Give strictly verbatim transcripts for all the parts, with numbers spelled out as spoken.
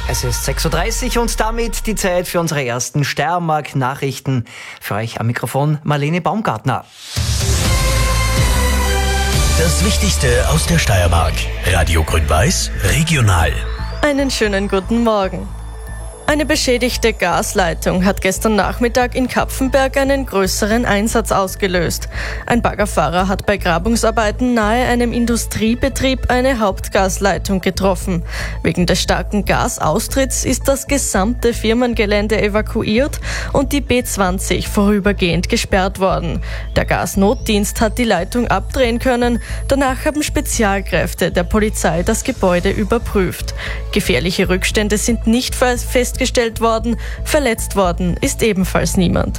Es ist sechs Uhr dreißig und damit die Zeit für unsere ersten Steiermark-Nachrichten. Für euch am Mikrofon Marlene Baumgartner. Das Wichtigste aus der Steiermark. Radio Grün-Weiß regional. Einen schönen guten Morgen. Eine beschädigte Gasleitung hat gestern Nachmittag in Kapfenberg einen größeren Einsatz ausgelöst. Ein Baggerfahrer hat bei Grabungsarbeiten nahe einem Industriebetrieb eine Hauptgasleitung getroffen. Wegen des starken Gasaustritts ist das gesamte Firmengelände evakuiert und die B zwanzig vorübergehend gesperrt worden. Der Gasnotdienst hat die Leitung abdrehen können. Danach haben Spezialkräfte der Polizei das Gebäude überprüft. Gefährliche Rückstände sind nicht festgestellt gestellt worden, verletzt worden ist ebenfalls niemand.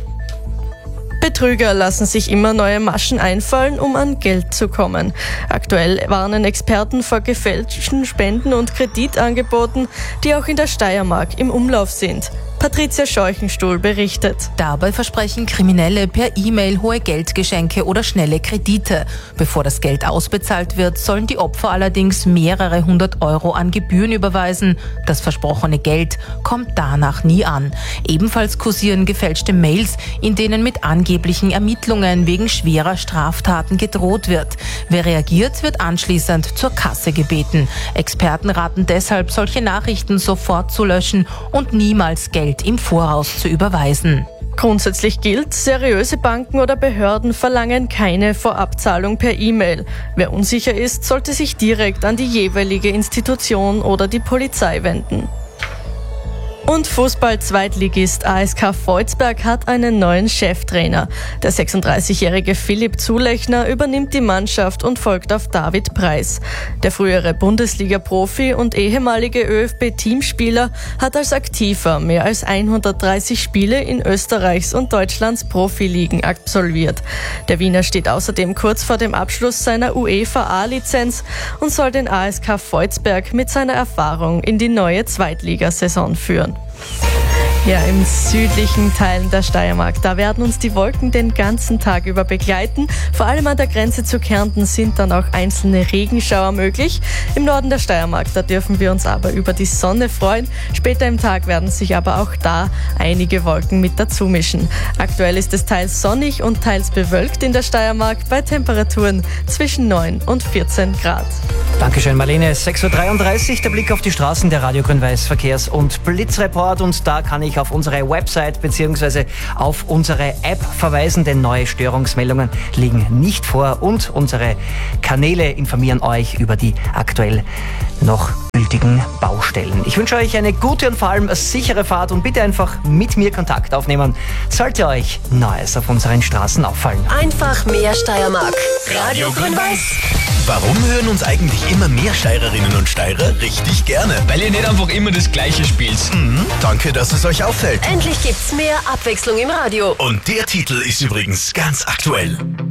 Betrüger lassen sich immer neue Maschen einfallen, um an Geld zu kommen. Aktuell warnen Experten vor gefälschten Spenden und Kreditangeboten, die auch in der Steiermark im Umlauf sind. Patricia Scheuchenstuhl berichtet. Dabei versprechen Kriminelle per E-Mail hohe Geldgeschenke oder schnelle Kredite. Bevor das Geld ausbezahlt wird, sollen die Opfer allerdings mehrere hundert Euro an Gebühren überweisen. Das versprochene Geld kommt danach nie an. Ebenfalls kursieren gefälschte Mails, in denen mit angeblichen Ermittlungen wegen schwerer Straftaten gedroht wird. Wer reagiert, wird anschließend zur Kasse gebeten. Experten raten deshalb, solche Nachrichten sofort zu löschen und niemals Geld im Voraus zu überweisen. Grundsätzlich gilt, seriöse Banken oder Behörden verlangen keine Vorabzahlung per E-Mail. Wer unsicher ist, sollte sich direkt an die jeweilige Institution oder die Polizei wenden. Und Fußball-Zweitligist A S K Volzberg hat einen neuen Cheftrainer. Der sechsunddreißigjährige Philipp Zulechner übernimmt die Mannschaft und folgt auf David Preis. Der frühere Bundesliga-Profi und ehemalige ÖFB-Teamspieler hat als Aktiver mehr als hundertdreißig Spiele in Österreichs und Deutschlands Profiligen absolviert. Der Wiener steht außerdem kurz vor dem Abschluss seiner UEFA A-Lizenz und soll den A S K Volzberg mit seiner Erfahrung in die neue Zweitligasaison führen. Ja, im südlichen Teilen der Steiermark, da werden uns die Wolken den ganzen Tag über begleiten. Vor allem an der Grenze zu Kärnten sind dann auch einzelne Regenschauer möglich. Im Norden der Steiermark, da dürfen wir uns aber über die Sonne freuen. Später im Tag werden sich aber auch da einige Wolken mit dazu mischen. Aktuell ist es teils sonnig und teils bewölkt in der Steiermark bei Temperaturen zwischen neun und vierzehn Grad. Dankeschön, Marlene. sechs Uhr dreiunddreißig, der Blick auf die Straßen der Radio Grün-Weiß Verkehrs- und Blitzreport. Und da kann ich auf unsere Website bzw. auf unsere App verweisen, denn neue Störungsmeldungen liegen nicht vor und unsere Kanäle informieren euch über die aktuell noch gültigen Baustellen. Ich wünsche euch eine gute und vor allem eine sichere Fahrt und bitte einfach mit mir Kontakt aufnehmen, sollte euch Neues auf unseren Straßen auffallen. Einfach mehr Steiermark. Radio Grün-Weiß. Warum hören uns eigentlich immer mehr Steirerinnen und Steirer richtig gerne? Weil ihr nicht einfach immer das Gleiche spielt. Mhm, danke, dass es euch auffällt. Endlich gibt's mehr Abwechslung im Radio. Und der Titel ist übrigens ganz aktuell.